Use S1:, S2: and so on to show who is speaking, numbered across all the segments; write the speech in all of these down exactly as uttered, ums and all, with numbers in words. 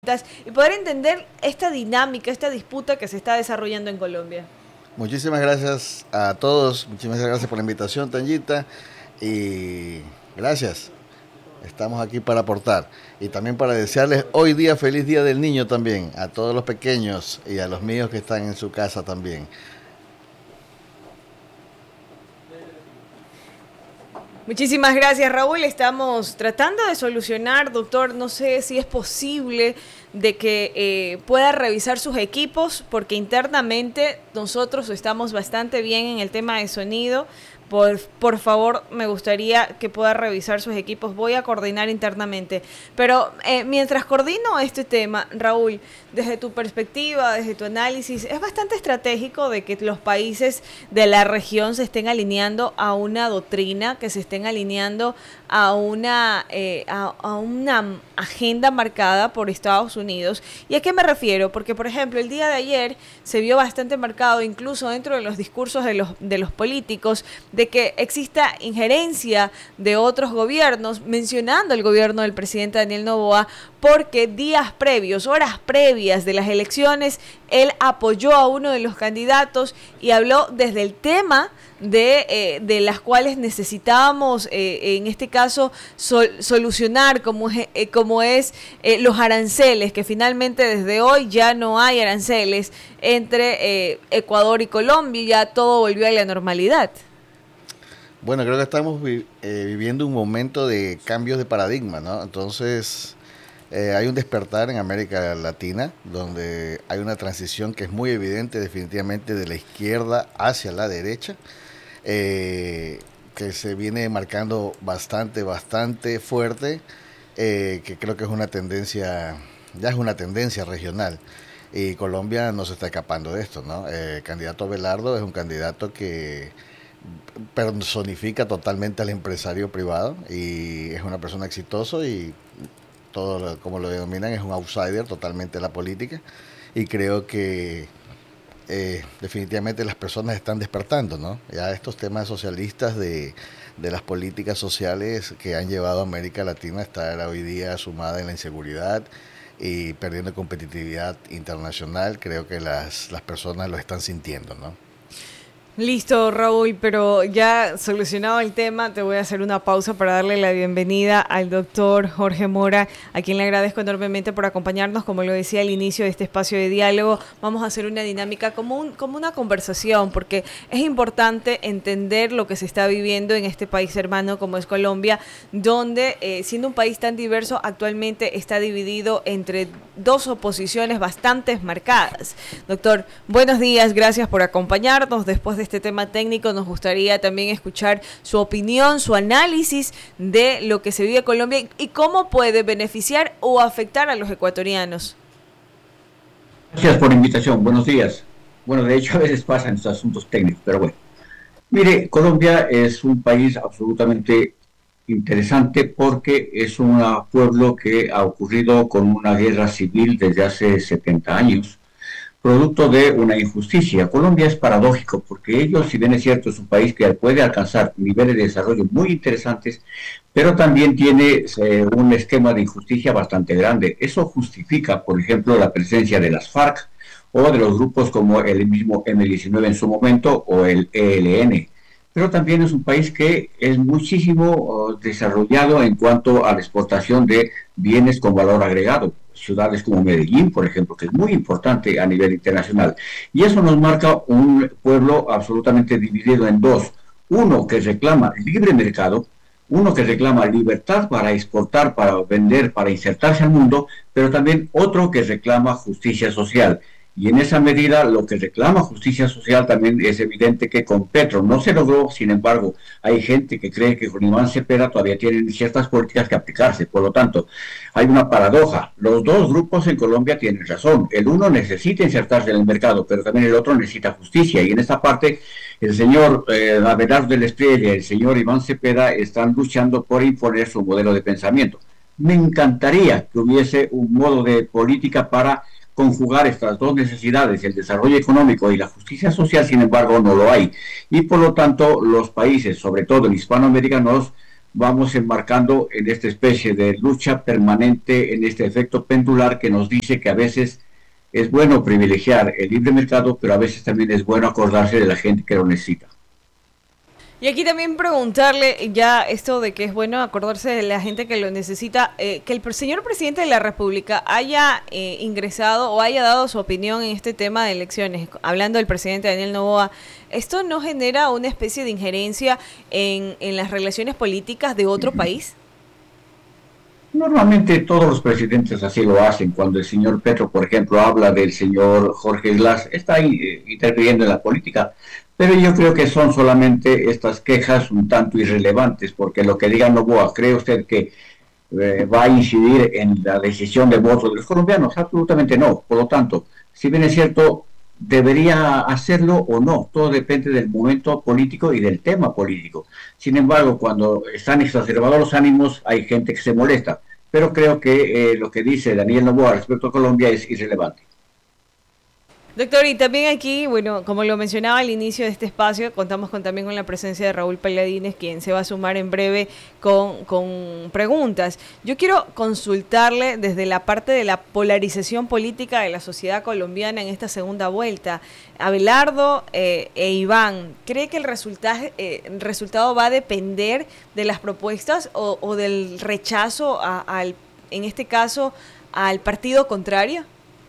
S1: Y poder entender esta dinámica, esta disputa que se está desarrollando en Colombia.
S2: Muchísimas gracias a todos, muchísimas gracias por la invitación, Tanyita, y gracias, estamos aquí para aportar y también para desearles hoy día feliz Día del Niño también, a todos los pequeños y a los míos que están en su casa también.
S1: Muchísimas gracias, Raúl. Estamos tratando de solucionar, doctor, no sé si es posible de que eh, pueda revisar sus equipos, porque internamente nosotros estamos bastante bien en el tema de sonido. Por, por favor, me gustaría que pueda revisar sus equipos. Voy a coordinar internamente. Pero eh, mientras coordino este tema, Raúl, desde tu perspectiva, desde tu análisis, es bastante estratégico de que los países de la región se estén alineando a una doctrina, que se estén alineando a una, eh, a, a una agenda marcada por Estados Unidos. ¿Y a qué me refiero? Porque, por ejemplo, el día de ayer se vio bastante marcado, incluso dentro de los discursos de los, de los políticos, de que exista injerencia de otros gobiernos, mencionando el gobierno del presidente Daniel Noboa, porque días previos, horas previas de las elecciones, él apoyó a uno de los candidatos y habló desde el tema de, eh, de las cuales necesitábamos, eh, en este caso, sol, solucionar, como, eh, como es eh, los aranceles, que finalmente desde hoy ya no hay aranceles entre eh, Ecuador y Colombia, y ya todo volvió a la normalidad.
S2: Bueno, creo que estamos vi- eh, viviendo un momento de cambios de paradigma, ¿no? Entonces, eh, hay un despertar en América Latina, donde hay una transición que es muy evidente definitivamente de la izquierda hacia la derecha, eh, que se viene marcando bastante, bastante fuerte, eh, que creo que es una tendencia, ya es una tendencia regional. Y Colombia no se está escapando de esto, ¿no? Eh, el candidato Abelardo es un candidato que personifica totalmente al empresario privado y es una persona exitosa y todo lo, como lo denominan, es un outsider totalmente de la política, y creo que eh, definitivamente las personas están despertando, ¿no? Ya estos temas socialistas de, de las políticas sociales que han llevado a América Latina a estar hoy día sumada en la inseguridad y perdiendo competitividad internacional, creo que las, las personas lo están sintiendo, ¿no?
S1: Listo, Raúl, pero ya solucionado el tema, te voy a hacer una pausa para darle la bienvenida al doctor Jorge Mora, a quien le agradezco enormemente por acompañarnos. Como lo decía al inicio de este espacio de diálogo, vamos a hacer una dinámica como, un, como una conversación, porque es importante entender lo que se está viviendo en este país hermano como es Colombia, donde eh, siendo un país tan diverso, actualmente está dividido entre dos oposiciones bastante marcadas. Doctor, buenos días, gracias por acompañarnos. Después de este tema técnico, nos gustaría también escuchar su opinión, su análisis de lo que se vive en Colombia y cómo puede beneficiar o afectar a los ecuatorianos.
S3: Gracias por la invitación, buenos días. Bueno, de hecho a veces pasan estos asuntos técnicos, pero bueno. Mire, Colombia es un país absolutamente interesante porque es un pueblo que ha ocurrido con una guerra civil desde hace setenta años, producto de una injusticia. Colombia es paradójico porque ellos, si bien es cierto, es un país que puede alcanzar niveles de desarrollo muy interesantes, pero también tiene eh, un esquema de injusticia bastante grande. Eso justifica, por ejemplo, la presencia de las FARC o de los grupos como el mismo eme diecinueve en su momento o el e ele ene. Pero también es un país que es muchísimo uh, desarrollado en cuanto a la exportación de bienes con valor agregado. Ciudades como Medellín, por ejemplo, que es muy importante a nivel internacional. Y eso nos marca un pueblo absolutamente dividido en dos. Uno que reclama libre mercado, uno que reclama libertad para exportar, para vender, para insertarse al mundo, pero también otro que reclama justicia social. Y en esa medida lo que reclama justicia social también es evidente que con Petro no se logró. Sin embargo, hay gente que cree que con Iván Cepeda todavía tienen ciertas políticas que aplicarse. Por lo tanto, hay una paradoja. Los dos grupos en Colombia tienen razón. El uno necesita insertarse en el mercado, pero también el otro necesita justicia. Y en esta parte, el señor eh, Abelardo de la Espriella y el señor Iván Cepeda están luchando por imponer su modelo de pensamiento. Me encantaría que hubiese un modo de política para conjugar estas dos necesidades, el desarrollo económico y la justicia social. Sin embargo, no lo hay. Y por lo tanto, los países, sobre todo en hispanoamericanos, vamos enmarcando en esta especie de lucha permanente, en este efecto pendular que nos dice que a veces es bueno privilegiar el libre mercado, pero a veces también es bueno acordarse de la gente que lo necesita.
S1: Y aquí también preguntarle ya esto de que es bueno acordarse de la gente que lo necesita, eh, que el señor presidente de la República haya eh, ingresado o haya dado su opinión en este tema de elecciones, hablando del presidente Daniel Noboa. ¿Esto no genera una especie de injerencia en, en las relaciones políticas de otro país?
S3: Normalmente todos los presidentes así lo hacen. Cuando el señor Petro, por ejemplo, habla del señor Jorge Glass, está ahí eh, interviniendo en la política. Pero yo creo que son solamente estas quejas un tanto irrelevantes, porque lo que diga Noboa, ¿cree usted que eh, va a incidir en la decisión de voto de los colombianos? Absolutamente no. Por lo tanto, si bien es cierto, debería hacerlo o no. Todo depende del momento político y del tema político. Sin embargo, cuando están exacerbados los ánimos, hay gente que se molesta. Pero creo que eh, lo que dice Daniel Noboa respecto a Colombia es irrelevante.
S1: Doctor, y también aquí, bueno, como lo mencionaba al inicio de este espacio, contamos con, también con la presencia de Raúl Paladines, quien se va a sumar en breve con, con preguntas. Yo quiero consultarle desde la parte de la polarización política de la sociedad colombiana en esta segunda vuelta. Abelardo eh, e Iván, ¿cree que el resultado, eh, el resultado va a depender de las propuestas o, o del rechazo, a, al, en este caso, al partido contrario?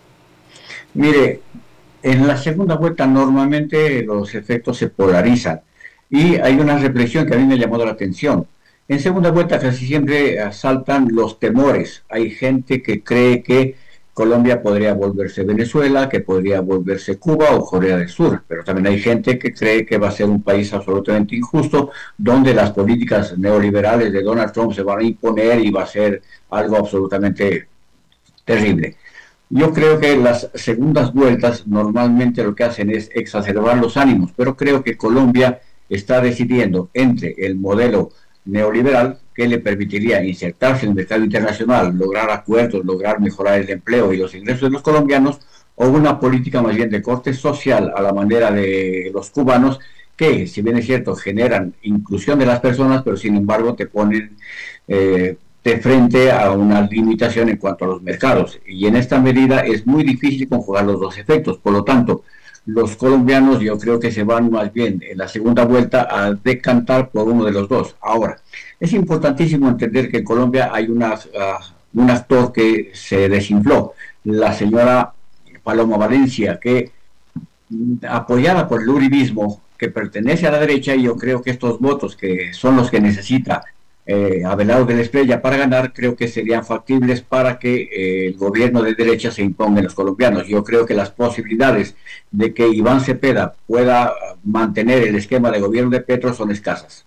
S3: Mire, en la segunda vuelta normalmente los efectos se polarizan y hay una reflexión que a mí me llamó la atención. En segunda vuelta casi siempre asaltan los temores. Hay gente que cree que Colombia podría volverse Venezuela, que podría volverse Cuba o Corea del Sur, pero también hay gente que cree que va a ser un país absolutamente injusto, donde las políticas neoliberales de Donald Trump se van a imponer y va a ser algo absolutamente terrible. Yo creo que las segundas vueltas normalmente lo que hacen es exacerbar los ánimos, pero creo que Colombia está decidiendo entre el modelo neoliberal, que le permitiría insertarse en el mercado internacional, lograr acuerdos, lograr mejorar el empleo y los ingresos de los colombianos, o una política más bien de corte social a la manera de los cubanos, que si bien es cierto generan inclusión de las personas, pero sin embargo te ponen Eh, de frente a una limitación en cuanto a los mercados, y en esta medida es muy difícil conjugar los dos efectos. Por lo tanto, los colombianos yo creo que se van más bien en la segunda vuelta a decantar por uno de los dos. Ahora, es importantísimo entender que en Colombia hay una, uh, un actor que se desinfló, la señora Paloma Valencia, que apoyada por el uribismo, que pertenece a la derecha, y yo creo que estos votos que son los que necesita Eh, Abelardo de la Espriella para ganar, creo que serían factibles para que eh, el gobierno de derecha se imponga en los colombianos. Yo creo que las posibilidades de que Iván Cepeda pueda mantener el esquema de gobierno de Petro son escasas.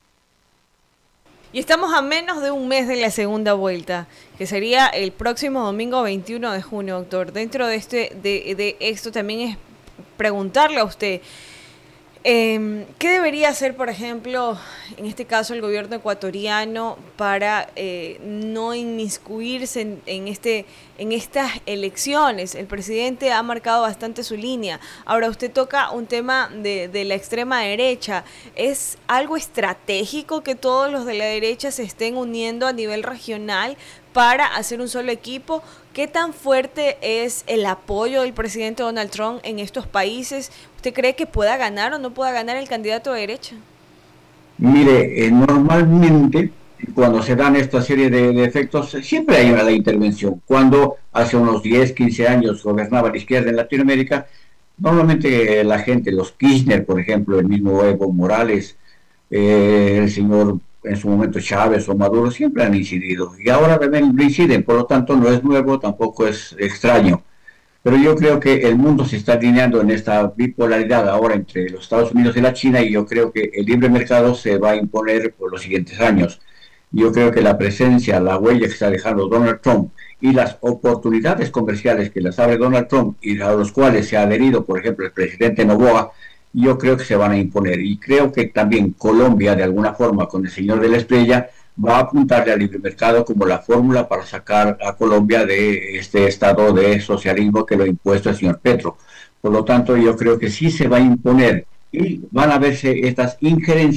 S1: Y estamos a menos de un mes de la segunda vuelta, que sería el próximo domingo veintiuno de junio, doctor. Dentro de, este, de, de esto también es preguntarle a usted, Eh, ¿qué debería hacer, por ejemplo, en este caso el gobierno ecuatoriano para eh, no inmiscuirse en, en, este, en estas elecciones? El presidente ha marcado bastante su línea. Ahora usted toca un tema de, de la extrema derecha. ¿Es algo estratégico que todos los de la derecha se estén uniendo a nivel regional para hacer un solo equipo? ¿Qué tan fuerte es el apoyo del presidente Donald Trump en estos países? ¿Usted cree que pueda ganar o no pueda ganar el candidato de derecha?
S3: Mire, eh, normalmente cuando se dan esta serie de, de efectos, siempre hay una intervención. Cuando hace unos diez, quince años gobernaba la izquierda en Latinoamérica, normalmente eh, la gente, los Kirchner, por ejemplo, el mismo Evo Morales, eh, el señor en su momento Chávez o Maduro, siempre han incidido, y ahora también lo inciden. Por lo tanto no es nuevo, tampoco es extraño, pero yo creo que el mundo se está alineando en esta bipolaridad ahora entre los Estados Unidos y la China, y yo creo que el libre mercado se va a imponer por los siguientes años. Yo creo que la presencia, la huella que está dejando Donald Trump y las oportunidades comerciales que las abre Donald Trump y a los cuales se ha adherido, por ejemplo, el presidente Noboa, yo creo que se van a imponer. Y creo que también Colombia, de alguna forma, con el señor de la Espriella, va a apuntarle al libre mercado como la fórmula para sacar a Colombia de este estado de socialismo que lo ha impuesto el señor Petro. Por lo tanto, yo creo que sí se va a imponer y van a verse estas injerencias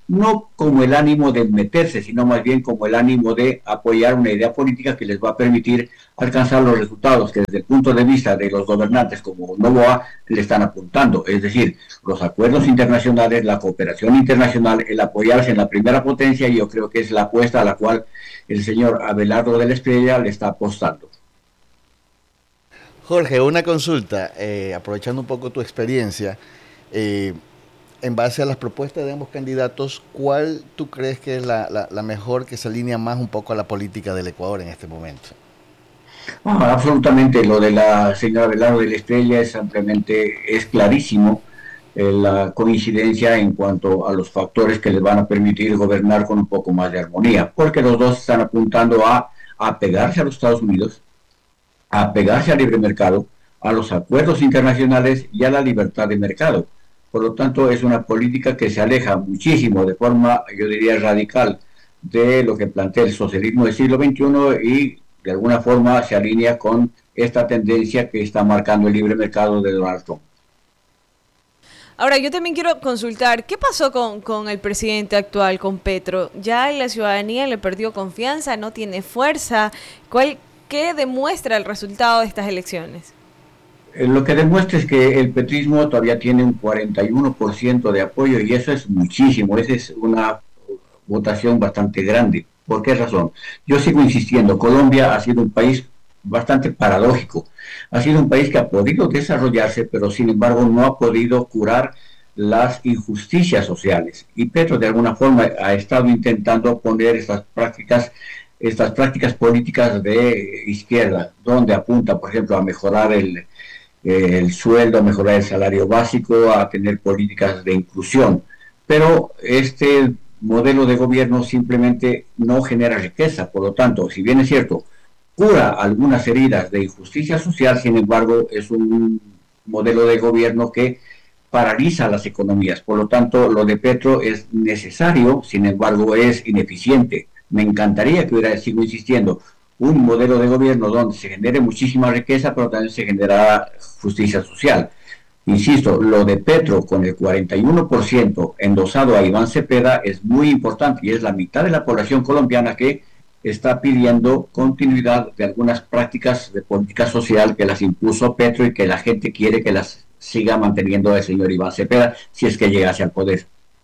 S3: no como el ánimo de meterse, sino más bien como el ánimo de apoyar una idea política que les va a permitir alcanzar los resultados que desde el punto de vista de los gobernantes como Noboa le están apuntando, es decir, los acuerdos internacionales, la cooperación internacional, el apoyarse en la primera potencia, y yo creo que es la apuesta a la cual el señor Abelardo de la Espriella le está apostando.
S2: Jorge, una consulta, eh, aprovechando un poco tu experiencia, eh, en base a las propuestas de ambos candidatos, ¿cuál tú crees que es la, la, la mejor, que se alinea más un poco a la política del Ecuador en este momento?
S3: Bueno, absolutamente, lo de la señora Abelardo de la Espriella es ampliamente, es clarísimo eh, la coincidencia en cuanto a los factores que les van a permitir gobernar con un poco más de armonía, porque los dos están apuntando a, a apegarse a los Estados Unidos, a apegarse al libre mercado, a los acuerdos internacionales y a la libertad de mercado. Por lo tanto, es una política que se aleja muchísimo, de forma, yo diría, radical, de lo que plantea el socialismo del siglo veintiuno y, de alguna forma, se alinea con esta tendencia que está marcando el libre mercado de Donald Trump.
S1: Ahora, yo también quiero consultar, ¿qué pasó con, con el presidente actual, con Petro? ¿Ya la ciudadanía le perdió confianza, no tiene fuerza? ¿Cuál, qué demuestra el resultado de estas elecciones?
S3: Lo que demuestra es que el petrismo todavía tiene un cuarenta y uno por ciento de apoyo, y eso es muchísimo, esa es una votación bastante grande. ¿Por qué razón? Yo sigo insistiendo, Colombia ha sido un país bastante paradójico, ha sido un país que ha podido desarrollarse, pero sin embargo no ha podido curar las injusticias sociales, y Petro de alguna forma ha estado intentando poner estas prácticas estas prácticas políticas de izquierda, donde apunta, por ejemplo, a mejorar el el sueldo, a mejorar el salario básico, a tener políticas de inclusión. Pero este modelo de gobierno simplemente no genera riqueza. Por lo tanto, si bien es cierto, cura algunas heridas de injusticia social, sin embargo, es un modelo de gobierno que paraliza las economías. Por lo tanto, lo de Petro es necesario, sin embargo, es ineficiente. Me encantaría que hubiera, sigo insistiendo, un modelo de gobierno donde se genere muchísima riqueza, pero también se generará justicia social. Insisto, lo de Petro con el cuarenta y uno por ciento endosado a Iván Cepeda es muy importante, y es la mitad de la población colombiana que está pidiendo continuidad de algunas prácticas de política social que las impuso Petro y que la gente quiere que las siga manteniendo el señor Iván Cepeda si es que llegase al poder.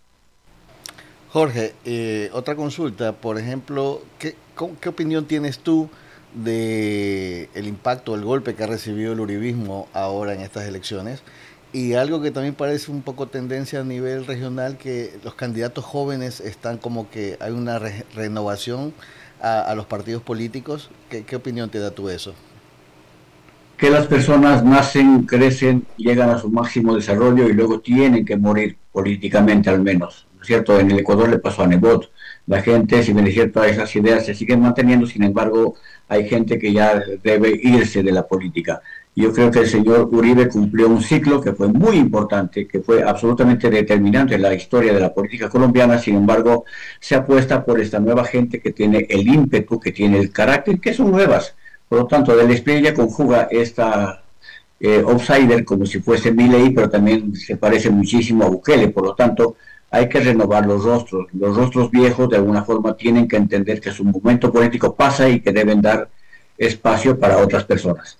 S2: Jorge, eh, otra consulta, por ejemplo, ¿qué, ¿qué opinión tienes tú de el impacto, el golpe que ha recibido el uribismo ahora en estas elecciones? Y algo que también parece un poco tendencia a nivel regional, que los candidatos jóvenes están como que hay una re renovación a, a los partidos políticos. ¿Qué, ¿Qué opinión te da tú eso?
S3: Que las personas nacen, crecen, llegan a su máximo desarrollo y luego tienen que morir políticamente al menos. ¿Cierto? En el Ecuador le pasó a Nebot. La gente, si bien es cierto, esas ideas se siguen manteniendo, sin embargo, hay gente que ya debe irse de la política. Yo creo que el señor Uribe cumplió un ciclo que fue muy importante, que fue absolutamente determinante en la historia de la política colombiana. Sin embargo, se apuesta por esta nueva gente que tiene el ímpetu, que tiene el carácter, que son nuevas. Por lo tanto, de la Espriella conjuga esta eh, outsider como si fuese Milei, pero también se parece muchísimo a Bukele. Por lo tanto, hay que renovar los rostros. Los rostros viejos, de alguna forma, tienen que entender que su momento político pasa y que deben dar espacio para otras personas.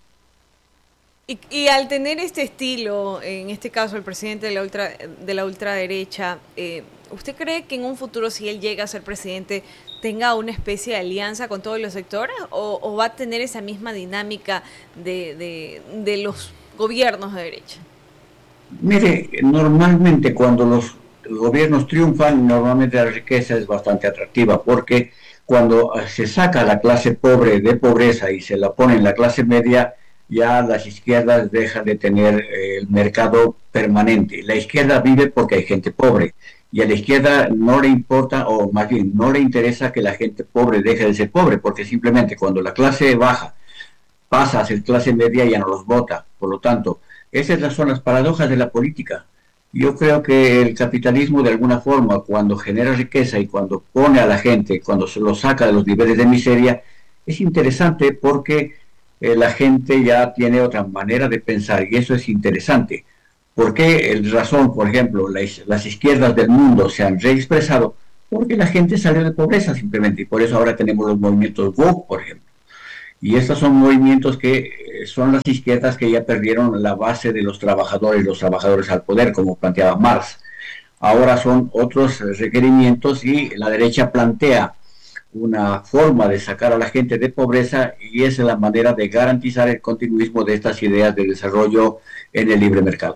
S1: Y, y al tener este estilo, en este caso el presidente de la, ultra, de la ultraderecha, eh, ¿usted cree que en un futuro, si él llega a ser presidente, tenga una especie de alianza con todos los sectores, o, o va a tener esa misma dinámica de, de, de los gobiernos de derecha?
S3: Mire, normalmente cuando los gobiernos triunfan, normalmente la riqueza es bastante atractiva, porque cuando se saca a la clase pobre de pobreza y se la pone en la clase media, ya las izquierdas dejan de tener el mercado permanente. La izquierda vive porque hay gente pobre, y a la izquierda no le importa, o más bien no le interesa que la gente pobre deje de ser pobre, porque simplemente cuando la clase baja pasa a ser clase media ya no los vota. Por lo tanto, esas son las paradojas de la política. Yo creo que el capitalismo, de alguna forma, cuando genera riqueza y cuando pone a la gente, cuando se lo saca de los niveles de miseria, es interesante porque eh, la gente ya tiene otra manera de pensar, y eso es interesante. ¿Por qué razón, por ejemplo, las, las izquierdas del mundo se han reexpresado? Porque la gente salió de pobreza simplemente, y por eso ahora tenemos los movimientos woke, por ejemplo. Y estos son movimientos que son las izquierdas que ya perdieron la base de los trabajadores, los trabajadores al poder, como planteaba Marx. Ahora son otros requerimientos y la derecha plantea una forma de sacar a la gente de pobreza y esa es la manera de garantizar el continuismo de estas ideas de desarrollo en el libre mercado.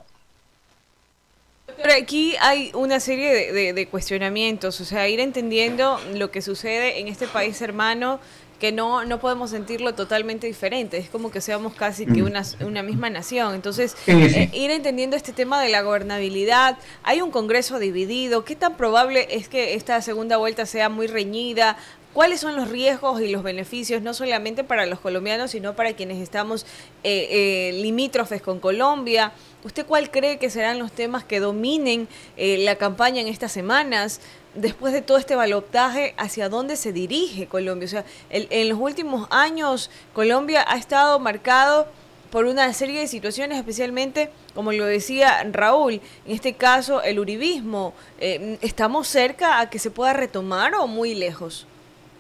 S1: Pero aquí hay una serie de, de, de cuestionamientos, o sea, ir entendiendo lo que sucede en este país hermano, que no, no podemos sentirlo totalmente diferente, es como que seamos casi que una, una misma nación. Entonces,
S3: sí, sí.
S1: Eh, ir entendiendo este tema de la gobernabilidad, hay un Congreso dividido, ¿qué tan probable es que esta segunda vuelta sea muy reñida? ¿Cuáles son los riesgos y los beneficios, no solamente para los colombianos, sino para quienes estamos eh, eh, limítrofes con Colombia? ¿Usted cuál cree que serán los temas que dominen eh, la campaña en estas semanas? Después de todo este balotaje, ¿hacia dónde se dirige Colombia? O sea, el, en los últimos años Colombia ha estado marcado por una serie de situaciones, especialmente, como lo decía Raúl, en este caso el uribismo. Eh, ¿Estamos cerca a que se pueda retomar o muy lejos?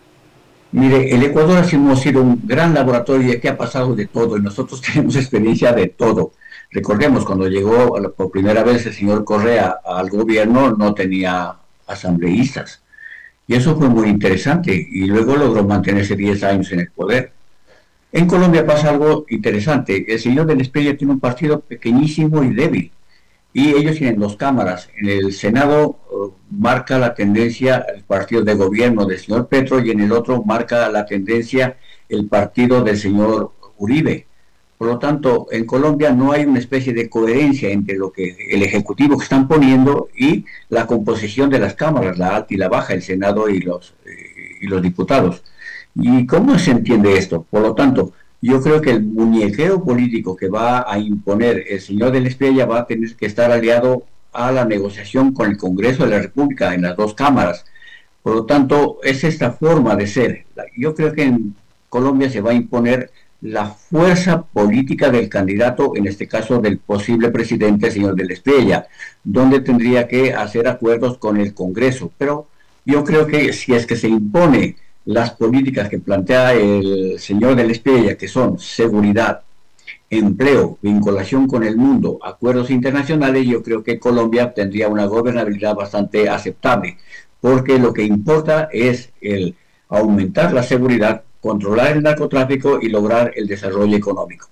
S3: Mire, el Ecuador ha sido un gran laboratorio y aquí ha pasado de todo y nosotros tenemos experiencia de todo. Recordemos, cuando llegó por primera vez el señor Correa al gobierno, no tenía asambleístas. Y eso fue muy interesante y luego logró mantenerse diez años en el poder. En Colombia pasa algo interesante. El señor del Espriella tiene un partido pequeñísimo y débil. Y ellos tienen dos cámaras. En el Senado uh, marca la tendencia el partido de gobierno del señor Petro y en el otro marca la tendencia el partido del señor Uribe. Por lo tanto, en Colombia no hay una especie de coherencia entre lo que el Ejecutivo que están poniendo y la composición de las cámaras, la alta y la baja, el Senado y los, eh, y los diputados. ¿Y cómo se entiende esto? Por lo tanto, yo creo que el muñequeo político que va a imponer el señor del Espriella va a tener que estar aliado a la negociación con el Congreso de la República en las dos cámaras. Por lo tanto, es esta forma de ser. Yo creo que en Colombia se va a imponer la fuerza política del candidato, en este caso del posible presidente, señor del Espriella, donde tendría que hacer acuerdos con el Congreso. Pero yo creo que si es que se impone las políticas que plantea el señor del Espriella, que son seguridad, empleo, vinculación con el mundo, acuerdos internacionales, yo creo que Colombia tendría una gobernabilidad bastante aceptable, porque lo que importa es el aumentar la seguridad, controlar el narcotráfico y lograr el desarrollo económico.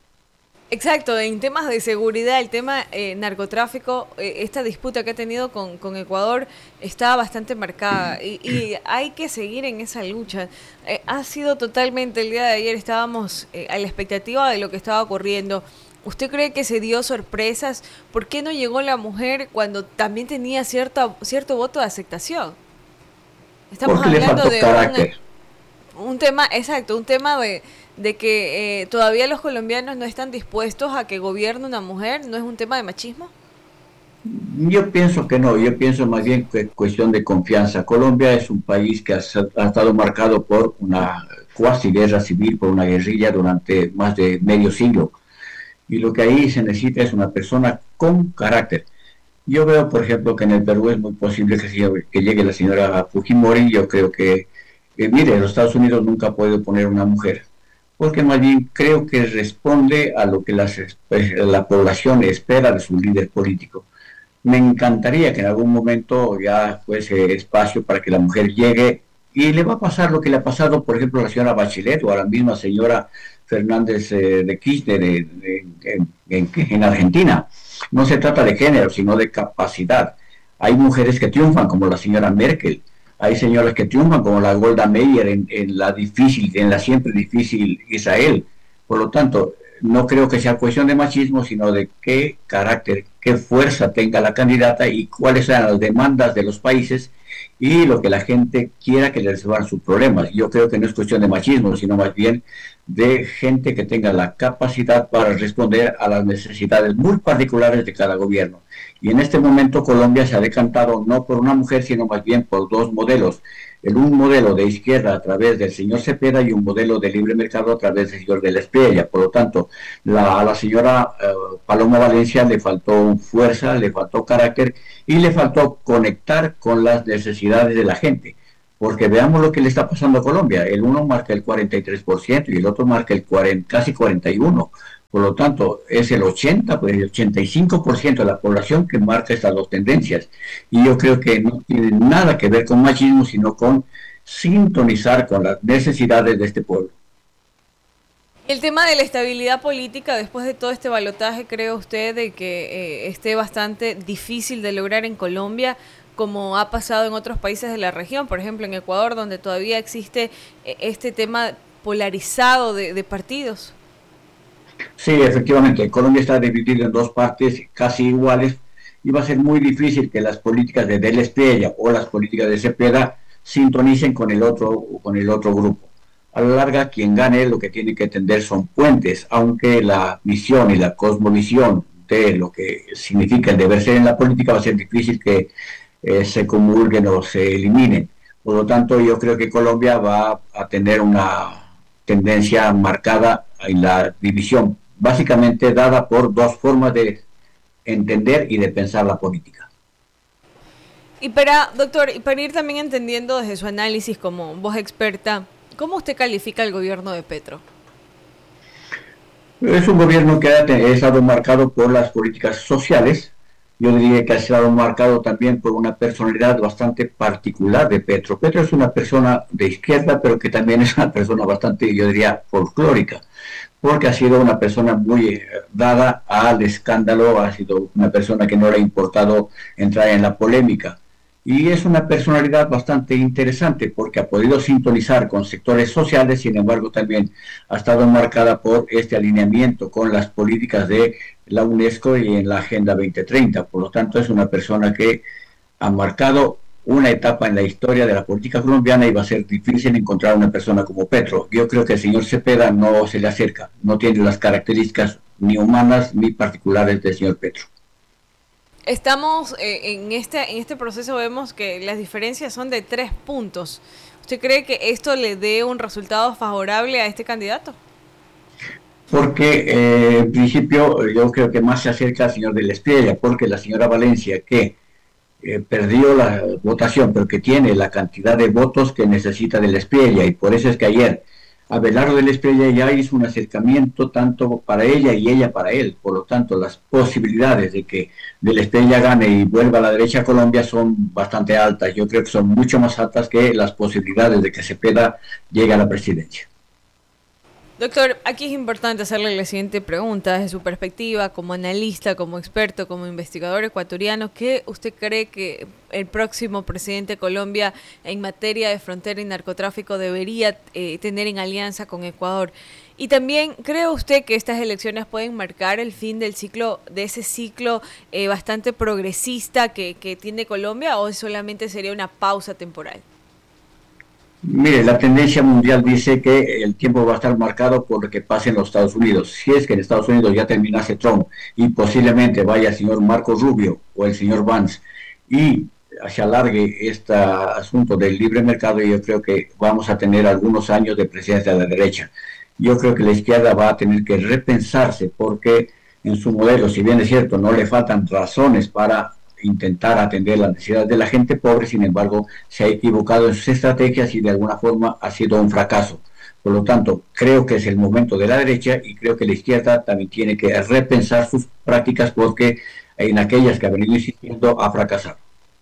S1: Exacto, en temas de seguridad, el tema eh, narcotráfico, eh, esta disputa que ha tenido con, con Ecuador está bastante marcada y, y hay que seguir en esa lucha. Eh, ha sido totalmente, el día de ayer estábamos eh, a la expectativa de lo que estaba ocurriendo. ¿Usted cree que se dio sorpresas? ¿Por qué no llegó la mujer cuando también tenía cierta, cierto voto de aceptación? Estamos
S3: Porque
S1: hablando
S3: le faltó
S1: de
S3: carácter.
S1: Un, un tema, exacto, un tema de... de que eh, todavía los colombianos no están dispuestos a que gobierne una mujer. ¿No es un tema de machismo?
S3: Yo pienso que no, yo pienso más bien que es cuestión de confianza. Colombia es un país que ha, ha estado marcado por una cuasi guerra civil, por una guerrilla durante más de medio siglo. Y lo que ahí se necesita es una persona con carácter. Yo veo, por ejemplo, que en el Perú es muy posible que, que llegue la señora Fujimori. Yo creo que, eh, mire, los Estados Unidos nunca ha podido poner una mujer, porque más bien creo que responde a lo que las, la población espera de su líder político. Me encantaría que en algún momento ya fuese espacio para que la mujer llegue y le va a pasar lo que le ha pasado, por ejemplo, a la señora Bachelet o a la misma señora Fernández eh, de Kirchner de, de, de, en, en Argentina. No se trata de género, sino de capacidad. Hay mujeres que triunfan, como la señora Merkel. Hay señoras que triunfan, como la Golda Meir en, en la difícil, en la siempre difícil Israel. Por lo tanto, no creo que sea cuestión de machismo, sino de qué carácter, qué fuerza tenga la candidata y cuáles sean las demandas de los países y lo que la gente quiera que le resuelvan sus problemas. Yo creo que no es cuestión de machismo, sino más bien de gente que tenga la capacidad para responder a las necesidades muy particulares de cada gobierno. Y en este momento Colombia se ha decantado no por una mujer, sino más bien por dos modelos. en un modelo de izquierda a través del señor Cepeda y un modelo de libre mercado a través del señor de la Espriella. Por lo tanto, la, a la señora eh, Paloma Valencia le faltó fuerza, le faltó carácter y le faltó conectar con las necesidades de la gente. Porque veamos lo que le está pasando a Colombia. El uno marca el cuarenta y tres por ciento y el otro marca el cuarenta, casi cuarenta y uno por ciento. Por lo tanto, es el ochenta, pues el ochenta y cinco por ciento de la población que marca estas dos tendencias. Y yo creo que no tiene nada que ver con machismo, sino con sintonizar con las necesidades de este pueblo.
S1: El tema de la estabilidad política, después de todo este balotaje, ¿cree usted de que eh, esté bastante difícil de lograr en Colombia, como ha pasado en otros países de la región? Por ejemplo, en Ecuador, donde todavía existe eh, este tema polarizado de, de partidos.
S3: Sí, efectivamente, Colombia está dividido en dos partes casi iguales y va a ser muy difícil que las políticas de Del Espriella o las políticas de Cepeda sintonicen con el otro con el otro grupo. A la larga, quien gane lo que tiene que tender son puentes, aunque la visión y la cosmovisión de lo que significa el deber ser en la política va a ser difícil que eh, se comulguen o se eliminen. Por lo tanto, yo creo que Colombia va a tener una tendencia marcada en la división, básicamente dada por dos formas de entender y de pensar la política.
S1: Y para, doctor, y para ir también entendiendo desde su análisis como voz experta, ¿cómo usted califica el gobierno de Petro?
S3: Es un gobierno que ha estado marcado por las políticas sociales. Yo diría que ha estado marcado también por una personalidad bastante particular de Petro. Petro es una persona de izquierda, pero que también es una persona bastante, yo diría, folclórica, porque ha sido una persona muy dada al escándalo, ha sido una persona que no le ha importado entrar en la polémica. Y es una personalidad bastante interesante porque ha podido sintonizar con sectores sociales, sin embargo también ha estado marcada por este alineamiento con las políticas de la UNESCO y en la Agenda veinte treinta. Por lo tanto, es una persona que ha marcado una etapa en la historia de la política colombiana y va a ser difícil encontrar una persona como Petro. Yo creo que el señor Cepeda no se le acerca, no tiene las características ni humanas ni particulares del señor Petro.
S1: Estamos eh, en este en este proceso, vemos que las diferencias son de tres puntos. ¿Usted cree que esto le dé un resultado favorable a este candidato?
S3: Porque eh, en principio yo creo que más se acerca al señor de la Espriella, porque la señora Valencia, que eh, perdió la votación, pero que tiene la cantidad de votos que necesita de la Espriella, y por eso es que ayer Abelardo de la Espriella ya hizo un acercamiento tanto para ella y ella para él. Por lo tanto, las posibilidades de que de la Espriella gane y vuelva a la derecha a Colombia son bastante altas. Yo creo que son mucho más altas que las posibilidades de que Cepeda llegue a la presidencia.
S1: Doctor, aquí es importante hacerle la siguiente pregunta. Desde su perspectiva, como analista, como experto, como investigador ecuatoriano, ¿qué usted cree que el próximo presidente de Colombia en materia de frontera y narcotráfico debería eh, tener en alianza con Ecuador? Y también, ¿cree usted que estas elecciones pueden marcar el fin del ciclo, de ese ciclo eh, bastante progresista que, que tiene Colombia, o solamente sería una pausa temporal?
S3: Mire, la tendencia mundial dice que el tiempo va a estar marcado por lo que pase en los Estados Unidos. Si es que en Estados Unidos ya terminase Trump y posiblemente vaya el señor Marco Rubio o el señor Vance y se alargue este asunto del libre mercado, yo creo que vamos a tener algunos años de presidencia de la derecha. Yo creo que la izquierda va a tener que repensarse porque en su modelo, si bien es cierto, no le faltan razones para intentar atender las necesidades de la gente pobre, sin embargo, se ha equivocado en sus estrategias y de alguna forma ha sido un fracaso. Por lo tanto, creo que es el momento de la derecha y creo que la izquierda también tiene que repensar sus prácticas porque en aquellas que ha venido insistiendo ha fracasado.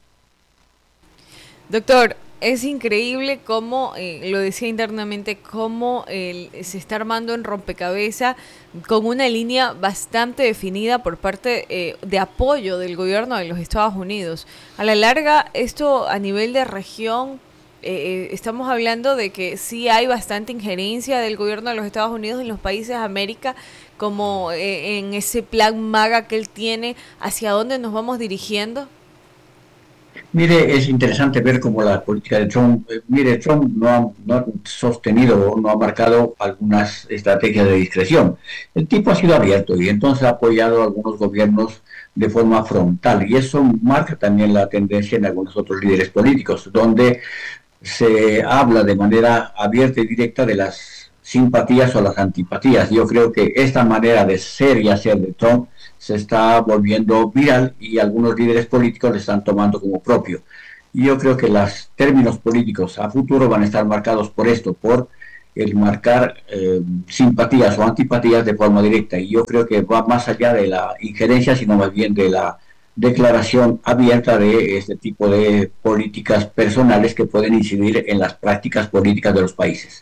S1: Doctor, es increíble cómo, eh, lo decía internamente, cómo eh, se está armando en rompecabezas con una línea bastante definida por parte eh, de apoyo del gobierno de los Estados Unidos. A la larga, esto a nivel de región, eh, estamos hablando de que sí hay bastante injerencia del gobierno de los Estados Unidos en los países de América, como eh, en ese plan MAGA que él tiene, hacia dónde nos vamos dirigiendo.
S3: Mire, es interesante ver cómo la política de Trump, eh, mire, Trump no ha, no ha sostenido o no ha marcado algunas estrategias de discreción. El tipo ha sido abierto y entonces ha apoyado a algunos gobiernos de forma frontal y eso marca también la tendencia en algunos otros líderes políticos, donde se habla de manera abierta y directa de las simpatías o las antipatías. Yo creo que esta manera de ser y hacer de Trump se está volviendo viral y algunos líderes políticos lo están tomando como propio. Y yo creo que los términos políticos a futuro van a estar marcados por esto, por el marcar eh, simpatías o antipatías de forma directa. Y yo creo que va más allá de la injerencia, sino más bien de la declaración abierta de este tipo de políticas personales que pueden incidir en las prácticas políticas de los países.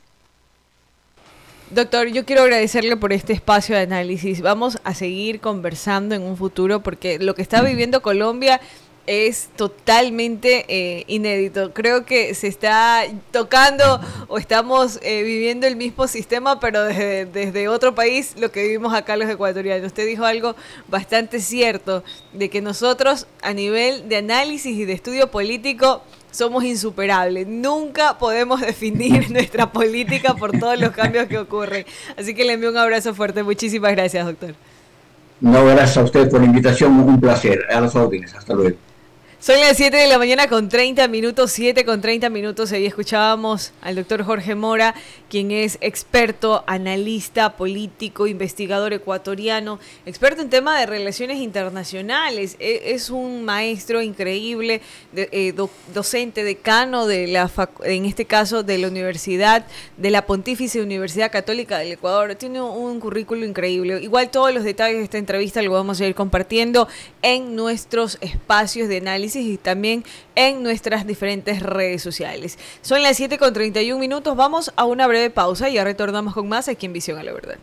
S1: Doctor, yo quiero agradecerle por este espacio de análisis. Vamos a seguir conversando en un futuro porque lo que está viviendo Colombia es totalmente eh, inédito. Creo que se está tocando o estamos eh, viviendo el mismo sistema, pero desde, desde otro país, lo que vivimos acá los ecuatorianos. Usted dijo algo bastante cierto, de que nosotros a nivel de análisis y de estudio político somos insuperables. Nunca podemos definir nuestra política por todos los cambios que ocurren. Así que le envío un abrazo fuerte. Muchísimas gracias, doctor.
S3: No, gracias a usted por la invitación. Un placer. A las órdenes. Hasta luego.
S1: Son las siete de la mañana con treinta minutos, siete con treinta minutos. Ahí escuchábamos al doctor Jorge Mora, quien es experto, analista, político, investigador ecuatoriano, experto en tema de relaciones internacionales. Es un maestro increíble, de, eh, do, docente, decano de la, en este caso de la Universidad, de la Pontífice Universidad Católica del Ecuador. Tiene un currículo increíble. Igual todos los detalles de esta entrevista lo vamos a ir compartiendo en nuestros espacios de análisis y también en nuestras diferentes redes sociales. Son las siete con treinta y un minutos, vamos a una breve pausa y ya retornamos con más aquí en Visión a la Verdad.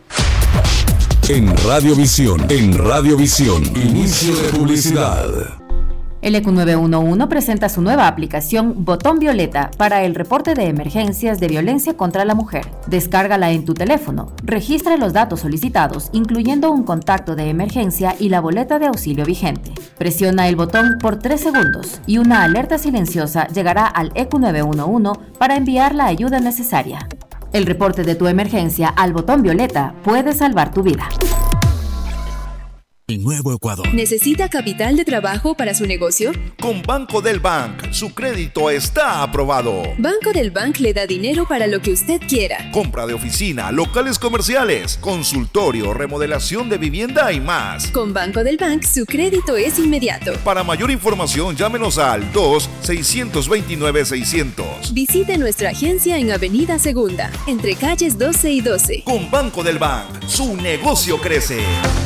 S4: En Radiovisión, en Radiovisión, inicio de publicidad.
S5: El E Q nueve uno uno presenta su nueva aplicación Botón Violeta para el reporte de emergencias de violencia contra la mujer. Descárgala en tu teléfono, registra los datos solicitados, incluyendo un contacto de emergencia y la boleta de auxilio vigente. Presiona el botón por tres segundos y una alerta silenciosa llegará al E Q nueve uno uno para enviar la ayuda necesaria. El reporte de tu emergencia al Botón Violeta puede salvar tu vida.
S6: Nuevo Ecuador.
S7: ¿Necesita capital de trabajo para su negocio?
S6: Con Banco del Bank, su crédito está aprobado.
S7: Banco del Bank le da dinero para lo que usted quiera.
S6: Compra de oficina, locales comerciales, consultorio, remodelación de vivienda y más.
S7: Con Banco del Bank, su crédito es inmediato.
S6: Para mayor información, llámenos al dos seis dos nueve seiscientos.
S7: Visite nuestra agencia en Avenida Segunda, entre calles doce y doce.
S6: Con Banco del Bank, su negocio crece.